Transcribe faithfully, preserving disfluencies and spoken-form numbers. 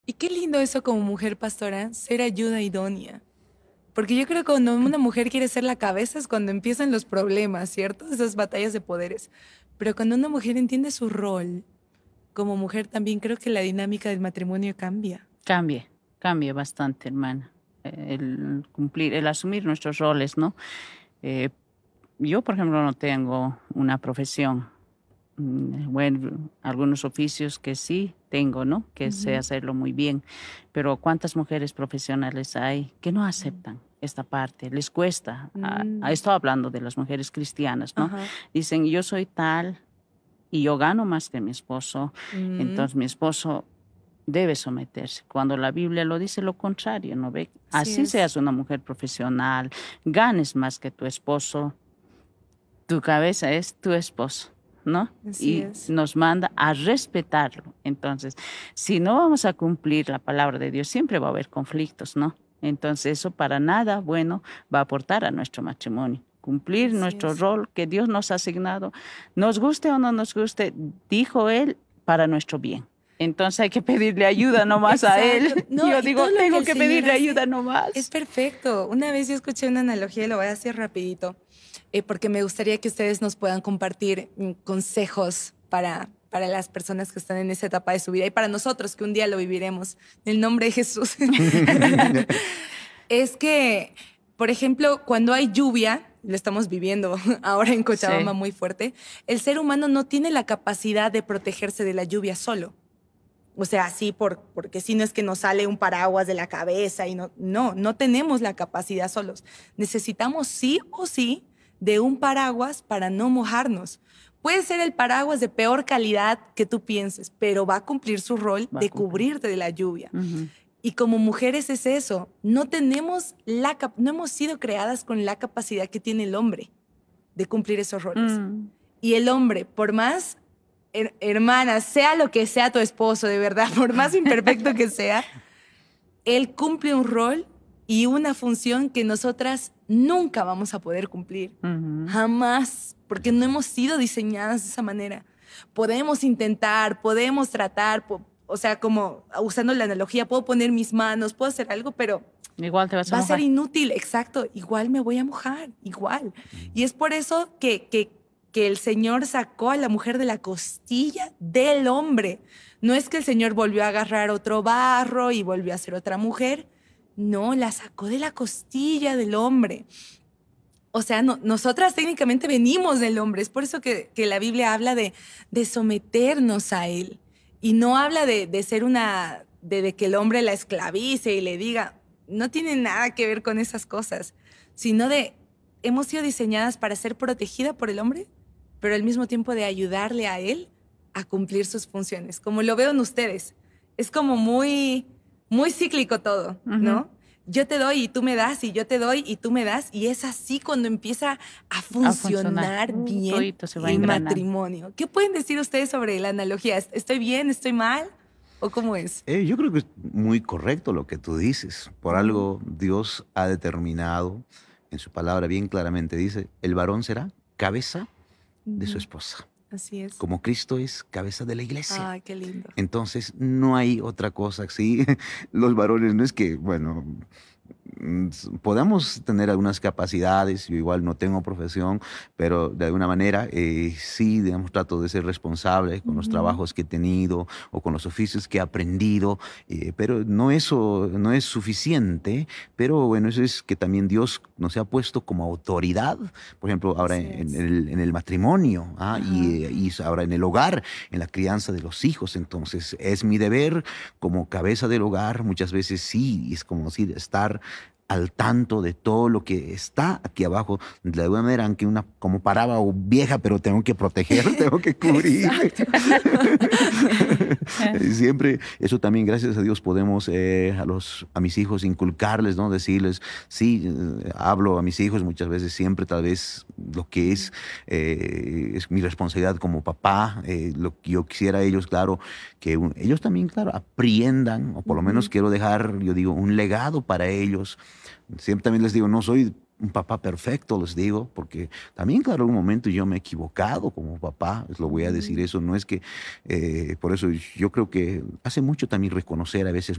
Y qué lindo eso como mujer pastora, ser ayuda idónea. Porque yo creo que cuando una mujer quiere ser la cabeza es cuando empiezan los problemas, ¿cierto? Esas batallas de poderes. Pero cuando una mujer entiende su rol como mujer, también creo que la dinámica del matrimonio cambia. Cambie, cambie bastante, hermana. Eh, El cumplir, el asumir nuestros roles, ¿no? Eh, yo, por ejemplo, no tengo una profesión. Mm, Bueno, algunos oficios que sí tengo, ¿no? Que sé Ujú. hacerlo muy bien. Pero ¿cuántas mujeres profesionales hay que no aceptan esta parte? Les cuesta. Ah, ah, Mm, estoy hablando de las mujeres cristianas, ¿no? ajá. Dicen, yo soy tal y yo gano más que mi esposo, Mm, entonces mi esposo debe someterse. Cuando la Biblia lo dice lo contrario, ¿no ve? así Así es, seas una mujer profesional, ganes más que tu esposo, tu cabeza es tu esposo, ¿no? así Y es. nos manda a respetarlo. Entonces, si no vamos a cumplir la palabra de Dios, siempre va a haber conflictos, ¿no? Entonces, eso para nada bueno va a aportar a nuestro matrimonio. Cumplir Así nuestro es. rol que Dios nos ha asignado, nos guste o no nos guste, dijo Él, para nuestro bien. Entonces hay que pedirle ayuda nomás a Exacto. Él. No, Yo y todo digo, lo que tengo el que Señor pedirle hace ayuda es nomás. perfecto. Una vez yo escuché una analogía y lo voy a hacer rapidito, eh, porque me gustaría que ustedes nos puedan compartir mm, consejos para, para las personas que están en esa etapa de su vida y para nosotros que un día lo viviremos. En el nombre de Jesús. Es que, por ejemplo, cuando hay lluvia, lo estamos viviendo ahora en Cochabamba Sí. muy fuerte, el ser humano no tiene la capacidad de protegerse de la lluvia solo. O sea, así por, porque si no es que nos sale un paraguas de la cabeza y no, no, no tenemos la capacidad solos. Necesitamos sí o sí de un paraguas para no mojarnos. Puede ser el paraguas de peor calidad que tú pienses, pero va a cumplir su rol Va a de cumplir. cubrirte de la lluvia. Ujú. Y como mujeres es eso, no tenemos la cap- no hemos sido creadas con la capacidad que tiene el hombre de cumplir esos roles. Mm, Y el hombre, por más her- hermana, sea lo que sea tu esposo, de verdad, por más imperfecto que sea, él cumple un rol y una función que nosotras nunca vamos a poder cumplir. ujú. Jamás, porque no hemos sido diseñadas de esa manera. Podemos intentar, podemos tratar, po- o sea, como usando la analogía, puedo poner mis manos, puedo hacer algo, pero Igual te vas a va a ser mojar. inútil, exacto. Igual me voy a mojar, igual. Y es por eso que, que, que el Señor sacó a la mujer de la costilla del hombre. No es que el Señor volvió a agarrar otro barro y volvió a ser otra mujer. No, la sacó de la costilla del hombre. O sea, no- nosotras técnicamente venimos del hombre. Es por eso que, que la Biblia habla de, de someternos a él. Y no habla de, de ser una, de, de que el hombre la esclavice y le diga, no tiene nada que ver con esas cosas, sino de, hemos sido diseñadas para ser protegida por el hombre, pero al mismo tiempo de ayudarle a él a cumplir sus funciones. Como lo veo en ustedes. Es como muy, muy cíclico todo, Ujú. ¿no? Yo te doy y tú me das, y yo te doy y tú me das, y es así cuando empieza a A funcionar. funcionar Uh, bien todito se va el engranando. matrimonio. ¿Qué pueden decir ustedes sobre la analogía? ¿Est- ¿Estoy bien? ¿Estoy mal? ¿O cómo es? Eh, yo creo que es muy correcto lo que tú dices. Por Ujú, algo Dios ha determinado, en su palabra bien claramente dice, el varón será cabeza de su ujú. esposa, Así es. como Cristo es cabeza de la iglesia. Ay, qué lindo. Entonces, no hay otra cosa, ¿sí? Los varones no es que, bueno, mm, s- podamos tener algunas capacidades, yo igual no tengo profesión, pero de alguna manera eh, sí, digamos, trato de ser responsable con los Ujú. trabajos que he tenido o con los oficios que he aprendido, eh, pero no eso no es suficiente, pero bueno, eso es que también Dios nos ha puesto como autoridad, por ejemplo, ahora Así en es. el, en el matrimonio, ¿ah? Ajá. y, eh, y ahora en el hogar, en la crianza de los hijos, entonces es mi deber como cabeza del hogar, muchas veces sí, es como decir, estar al tanto de todo lo que está aquí abajo, de alguna manera, aunque una como paraba o vieja, pero tengo que proteger, tengo que cubrir. Exacto. Y siempre, eso también, gracias a Dios, podemos eh, a los, a mis hijos inculcarles, ¿no? Decirles, sí, eh, hablo a mis hijos muchas veces, siempre tal vez lo que es, eh, es mi responsabilidad como papá, eh, lo que yo quisiera ellos, claro, que un- ellos también, claro, aprendan, o por lo menos Ujú. quiero dejar, yo digo, un legado para ellos. Siempre también les digo, no soy un papá perfecto, les digo, porque también, claro, en un momento yo me he equivocado como papá, les lo voy a decir Mm, eso, no es que, eh, por eso yo creo que hace mucho también reconocer a veces